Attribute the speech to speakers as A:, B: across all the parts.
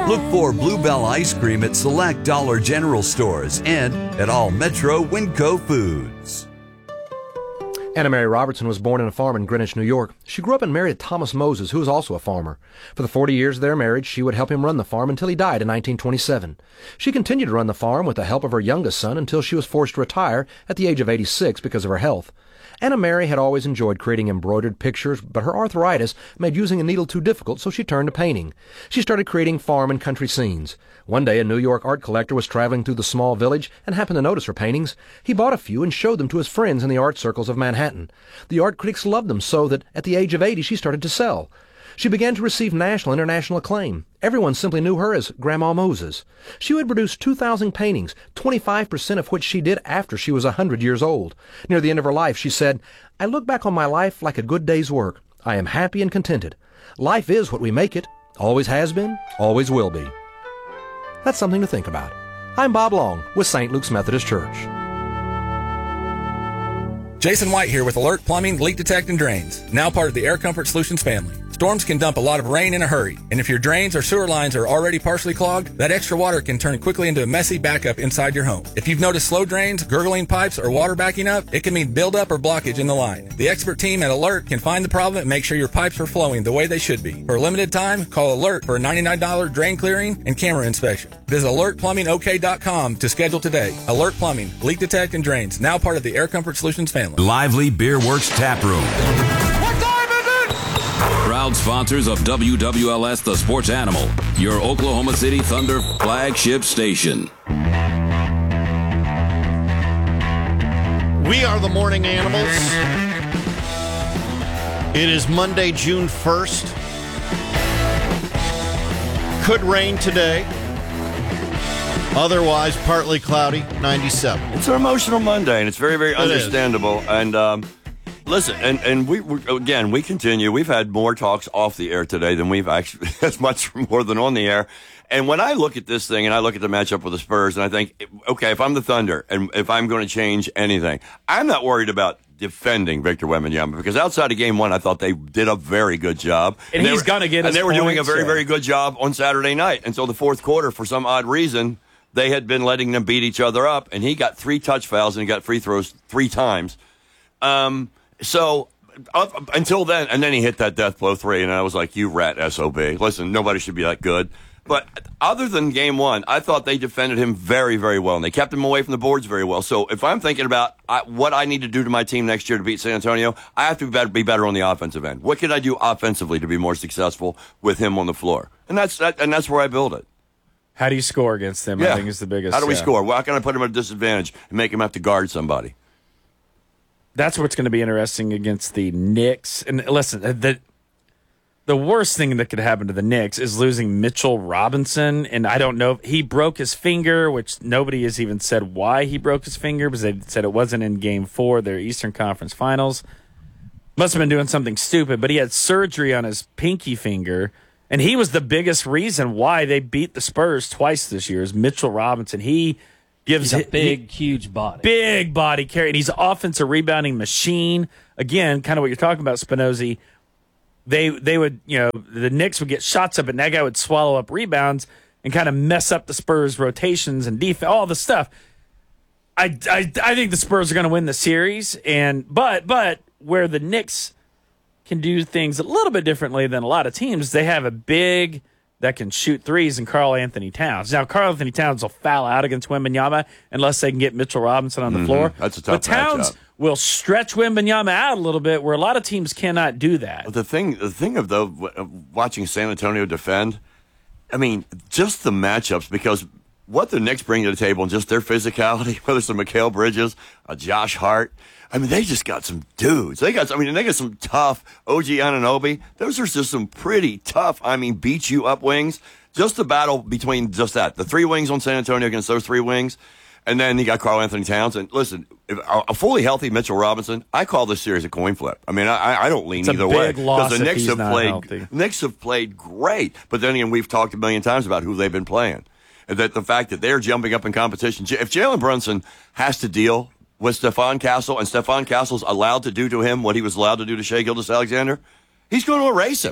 A: Look for Bluebell ice cream at select Dollar General stores and at all Metro Winco foods.
B: Anna Mary Robertson was born on a farm in Greenwich, New York. She grew up and married Thomas Moses, who was also a farmer. For the 40 years of their marriage, she would help him run the farm until he died in 1927. She continued to run the farm with the help of her youngest son until she was forced to retire at the age of 86 because of her health. Anna Mary had always enjoyed creating embroidered pictures, but her arthritis made using a needle too difficult, so she turned to painting. She started creating farm and country scenes. One day, a New York art collector was traveling through the small village and happened to notice her paintings. He bought a few and showed them to his friends in the art circles of Manhattan. The art critics loved them so that at the age of 80 she started to sell. She began to receive national and international acclaim. Everyone simply knew her as Grandma Moses. She would produce 2,000 paintings, 25% of which she did after she was 100 years old. Near the end of her life, she said, "I look back on my life like a good day's work. I am happy and contented. Life is what we make it. Always has been, always will be." That's something to think about. I'm Bob Long with St. Luke's Methodist Church.
C: Jason White here with Alert Plumbing, Leak Detect, and Drains, now part of the Air Comfort Solutions family. Storms can dump a lot of rain in a hurry, and if your drains or sewer lines are already partially clogged, that extra water can turn quickly into a messy backup inside your home. If you've noticed slow drains, gurgling pipes, or water backing up, it can mean buildup or blockage in the line. The expert team at Alert can find the problem and make sure your pipes are flowing the way they should be. For a limited time, call Alert for a $99 drain clearing and camera inspection. Visit alertplumbingok.com to schedule today. Alert Plumbing, Leak Detect, and Drains, now part of the Air Comfort Solutions family.
D: Lively Beer Works Tap Room. Proud sponsors of WWLS The Sports Animal, your Oklahoma City Thunder flagship station.
E: We are the Morning Animals. It is Monday, June 1st. Could rain today. Otherwise, partly cloudy, 97.
F: It's an emotional Monday, and it's very, very understandable.
E: Is.
F: And listen, and we continue. We've had more talks off the air today than we've actually, as much more than on the air. And when I look at this thing and I look at the matchup with the Spurs, and I think, okay, if I'm the Thunder and if I'm going to change anything, I'm not worried about defending Victor Wembanyama, because outside of game one, I thought they did a very good job.
G: And he's going to get his
F: And they were doing a
G: points,
F: very, very good job on Saturday night until the fourth quarter. For some odd reason, they had been letting them beat each other up, and he got 3 touch fouls and he got free throws 3 times. So up until then, and then he hit that death blow 3, and I was like, you rat SOB. Listen, nobody should be that good. But other than game one, I thought they defended him very, very well, and they kept him away from the boards very well. So if I'm thinking about what I need to do to my team next year to beat San Antonio, I have to be better on the offensive end. What can I do offensively to be more successful with him on the floor? And that's where I build it.
G: How do you score against them?
F: Yeah.
G: I think is the biggest.
F: How do we score? Well, how can I put him at a disadvantage and make him have to guard somebody?
G: That's what's going to be interesting against the Knicks. And listen, the worst thing that could happen to the Knicks is losing Mitchell Robinson. And I don't know if he broke his finger, which nobody has even said why he broke his finger, because they said it wasn't in Game 4, their Eastern Conference Finals. Must have been doing something stupid, but he had surgery on his pinky finger. And he was the biggest reason why they beat the Spurs twice this year, is Mitchell Robinson. He's
H: a big, huge body.
G: Big body carry. And he's an offensive rebounding machine. Again, kind of what you're talking about, Spinozzi. They would, the Knicks would get shots up, and that guy would swallow up rebounds and kind of mess up the Spurs' rotations and defense, all the stuff. I think the Spurs are going to win the series, but where the Knicks can do things a little bit differently than a lot of teams, they have a big that can shoot threes in Karl Anthony Towns. Now, Karl Anthony Towns will foul out against Wembanyama unless they can get Mitchell Robinson on the floor.
F: That's a tough
G: But Towns
F: matchup.
G: will stretch Wembanyama out a little bit, where a lot of teams cannot do that.
F: The thing of watching San Antonio defend, I mean, just the matchups, because what the Knicks bring to the table and just their physicality, whether it's a Mikal Bridges, a Josh Hart, I mean, they just got some dudes. They got some tough OG Anunoby. Those are just some pretty tough, beat you up wings. Just the battle between just that, the 3 wings on San Antonio against those 3 wings. And then you got Karl Anthony Towns. And listen, if a fully healthy Mitchell Robinson, I call this series a coin flip. I mean, I don't lean either way.
G: Because
F: the Knicks have played great. But then again, we've talked a million times about who they've been playing. And that the fact that they're jumping up in competition. If Jalen Brunson has to deal with Stephon Castle, and Stephon Castle's allowed to do to him what he was allowed to do to Shai Gilgeous-Alexander, he's going to erase him.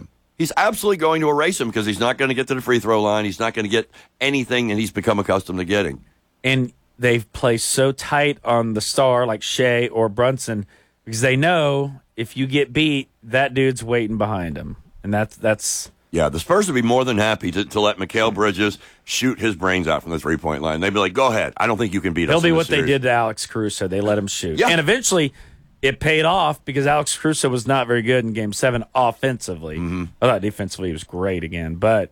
F: He's absolutely going to erase him because he's not going to get to the free throw line. He's not going to get anything that he's become accustomed to getting.
G: And they've played so tight on the star like Shea or Brunson because they know if you get beat, that dude's waiting behind him. And that's
F: Yeah, the Spurs would be more than happy to let Mikal Bridges shoot his brains out from the three-point line. They'd be like, go ahead. I don't think you can beat us.
G: They'll do
F: in
G: what
F: this series.
G: they did to Alex Caruso. They let him shoot.
F: Yeah.
G: And eventually it paid off because Alex Caruso was not very good in Game 7 offensively. I thought defensively he was great again. But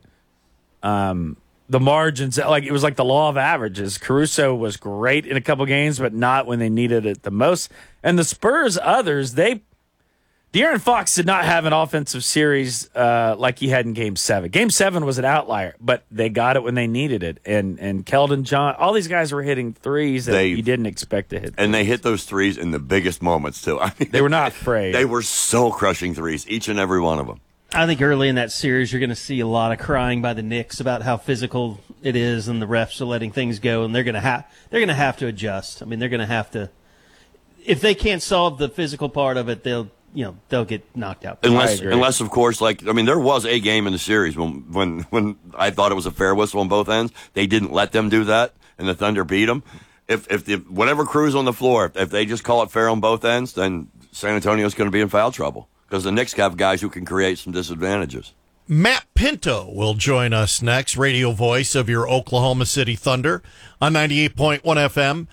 G: the margins, like it was like the law of averages. Caruso was great in a couple games, but not when they needed it the most. And the Spurs, others, De'Aaron Fox did not have an offensive series like he had in Game 7. Game 7 was an outlier, but they got it when they needed it. And Keldon John, all these guys were hitting threes that you didn't expect to hit.
F: And they hit those threes in the biggest moments, too. I mean,
G: they were not afraid.
F: They were so crushing threes, each and every one of them.
H: I think early in that series, you're going to see a lot of crying by the Knicks about how physical it is, and the refs are letting things go, and they're going to have to adjust. I mean, they're going to have to. If they can't solve the physical part of it, they'll get knocked out.
F: Unless, of course, there was a game in the series when I thought it was a fair whistle on both ends. They didn't let them do that, and the Thunder beat them. If whatever crew's on the floor, if they just call it fair on both ends, then San Antonio's going to be in foul trouble because the Knicks have guys who can create some disadvantages.
E: Matt Pinto will join us next, radio voice of your Oklahoma City Thunder on 98.1 FM,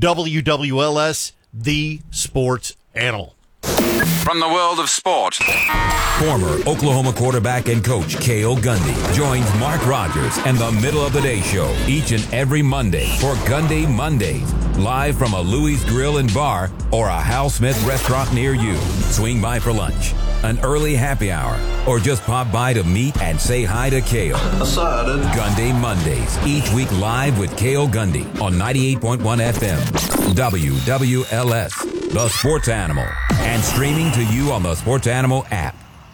E: WWLS, the Sports Animal.
D: From the world of sport, former Oklahoma quarterback and coach Cale Gundy joins Mark Rogers and the Middle of the Day Show each and every Monday for Gundy Mondays, live from a Louis Grill and Bar or a Hal Smith restaurant near you. Swing by for lunch, an early happy hour, or just pop by to meet and say hi to Cale. Gundy Mondays, each week live with Cale Gundy on 98.1 FM, WWLS, the Sports Animal, and streaming to you on the Sports Animal app.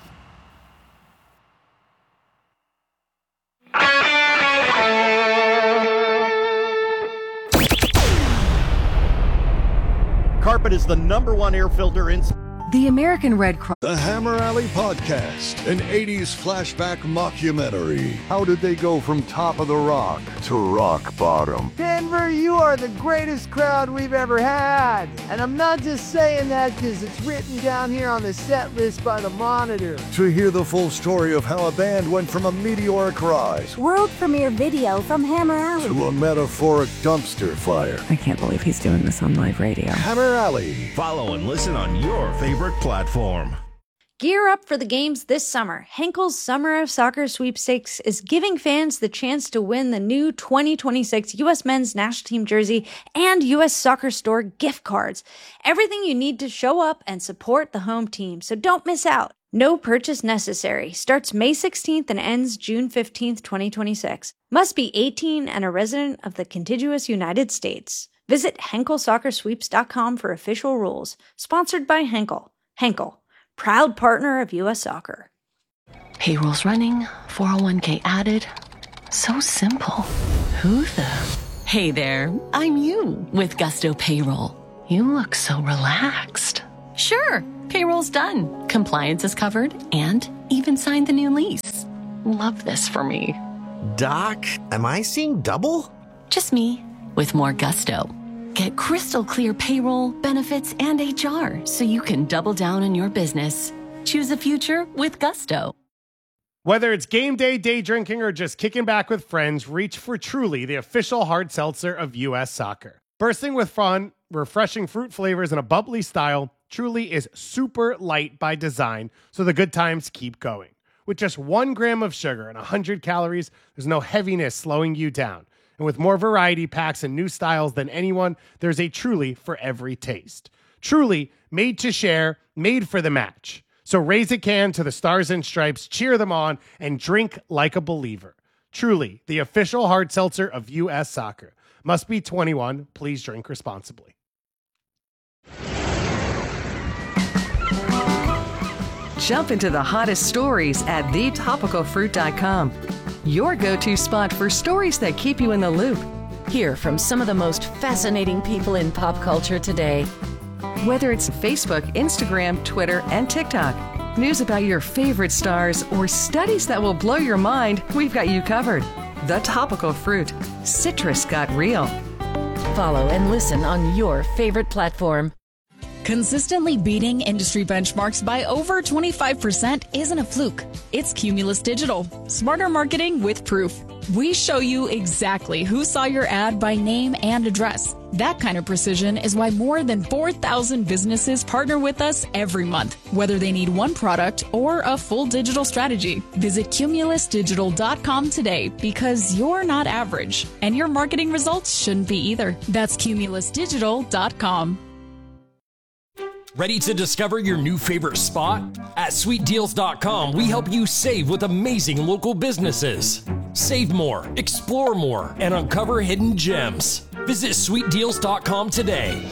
E: Carpet is the #1 air filter in.
I: The American Red Cross.
J: The Hammer Alley Podcast, an 80s flashback mockumentary. How did they go from top of the rock to rock bottom?
K: Denver, you are the greatest crowd we've ever had. And I'm not just saying that because it's written down here on the set list by the Monitor.
J: To hear the full story of how a band went from a meteoric rise,
L: world premiere video from Hammer Alley,
J: to a metaphoric dumpster fire.
I: I can't believe he's doing this on live radio.
J: Hammer Alley.
M: Follow and listen on your favorite platform.
N: Gear up for the games this summer. Henkel's Summer of Soccer Sweepstakes is giving fans the chance to win the new 2026 U.S. Men's National Team jersey and U.S. Soccer Store gift cards. Everything you need to show up and support the home team, so don't miss out. No purchase necessary. Starts May 16th and ends June 15th, 2026. Must be 18 and a resident of the contiguous United States. Visit HenkelSoccerSweeps.com for official rules. Sponsored by Henkel. Henkel, proud partner of U.S. Soccer.
O: Payroll's running, 401k added. So simple. Who the? Hey there, I'm you with Gusto Payroll. You look so relaxed. Sure, payroll's done. Compliance is covered and even signed the new lease. Love this for me.
P: Doc, am I seeing double?
O: Just me with more gusto. Get crystal clear payroll, benefits, and HR so you can double down on your business. Choose a future with Gusto.
Q: Whether it's game day, day drinking, or just kicking back with friends, reach for Truly, the official hard seltzer of U.S. Soccer. Bursting with fun, refreshing fruit flavors, and a bubbly style, Truly is super light by design, so the good times keep going. With just 1 gram of sugar and 100 calories, there's no heaviness slowing you down. And with more variety packs and new styles than anyone, there's a Truly for every taste. Truly, made to share, made for the match. So raise a can to the Stars and Stripes, cheer them on, and drink like a believer. Truly, the official hard seltzer of U.S. Soccer. Must be 21. Please drink responsibly.
R: Jump into the hottest stories at thetopicalfruit.com. Your go-to spot for stories that keep you in the loop.
S: Hear from some of the most fascinating people in pop culture today.
R: Whether it's Facebook, Instagram, Twitter, and TikTok. News about your favorite stars or studies that will blow your mind, we've got you covered. The Topical Fruit. Citrus got real.
S: Follow and listen on your favorite platform.
T: Consistently beating industry benchmarks by over 25% isn't a fluke. It's Cumulus Digital. Smarter marketing with proof. We show you exactly who saw your ad by name and address. That kind of precision is why more than 4,000 businesses partner with us every month, whether they need one product or a full digital strategy. Visit cumulusdigital.com today because you're not average, and your marketing results shouldn't be either. That's cumulusdigital.com.
U: Ready to discover your new favorite spot? At sweetdeals.com, we help you save with amazing local businesses. Save more, explore more, and uncover hidden gems. Visit sweetdeals.com today.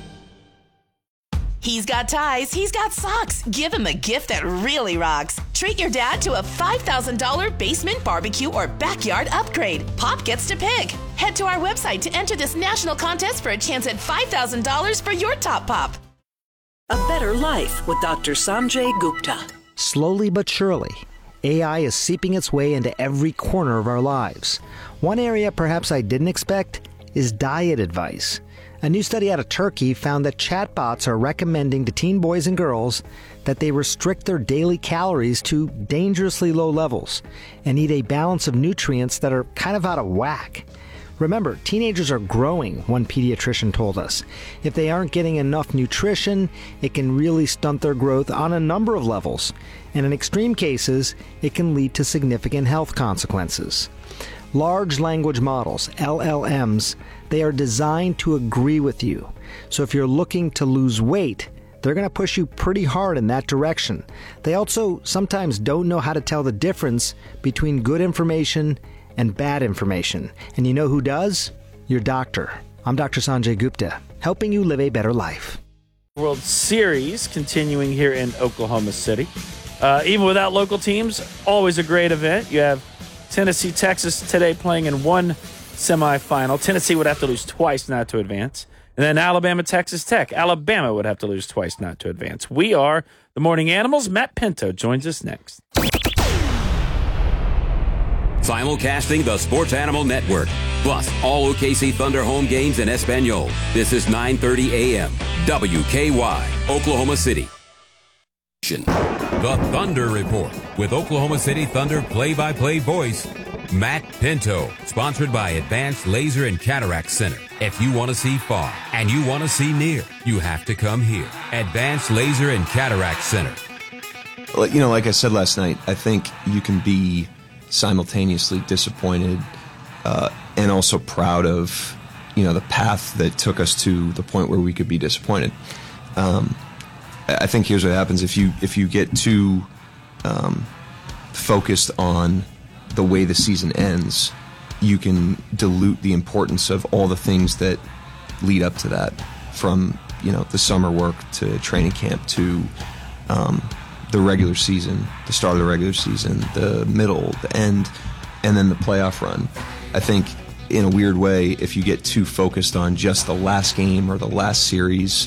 V: He's got ties, he's got socks. Give him a gift that really rocks. Treat your dad to a $5,000 basement barbecue or backyard upgrade. Pop gets to pick. Head to our website to enter this national contest for a chance at $5,000 for your top pop.
W: A Better Life with Dr. Sanjay Gupta.
X: Slowly but surely, AI is seeping its way into every corner of our lives. One area perhaps I didn't expect is diet advice. A new study out of Turkey found that chatbots are recommending to teen boys and girls that they restrict their daily calories to dangerously low levels and eat a balance of nutrients that are kind of out of whack. Remember, teenagers are growing, one pediatrician told us. If they aren't getting enough nutrition, it can really stunt their growth on a number of levels. And in extreme cases, it can lead to significant health consequences. Large language models, LLMs, they are designed to agree with you. So if you're looking to lose weight, they're going to push you pretty hard in that direction. They also sometimes don't know how to tell the difference between good information and bad information. And you know who does? Your doctor. I'm Dr. Sanjay Gupta, helping you live a better life.
G: World Series continuing here in Oklahoma City. Even without local teams, always a great event. You have Tennessee, Texas today playing in one semifinal. Tennessee would have to lose twice not to advance. And then Alabama, Texas Tech. Alabama would have to lose twice not to advance. We are the Morning Animals. Matt Pinto joins us next.
D: Simulcasting the Sports Animal Network, plus all OKC Thunder home games in Espanol. This is 9:30 a.m. WKY, Oklahoma City. The Thunder Report with Oklahoma City Thunder play-by-play voice, Matt Pinto. Sponsored by Advanced Laser and Cataract Center. If you want to see far and you want to see near, you have to come here. Advanced Laser and Cataract Center.
Y: You know, like I said last night, I think you can be simultaneously disappointed and also proud of, the path that took us to the point where we could be disappointed. I think here's what happens if you get too focused on the way the season ends, you can dilute the importance of all the things that lead up to that, from the summer work to training camp to the regular season, the start of the regular season, the middle, the end, and then the playoff run. I think in a weird way, if you get too focused on just the last game or the last series,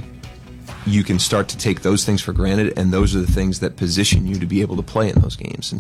Y: you can start to take those things for granted, and those are the things that position you to be able to play in those games. And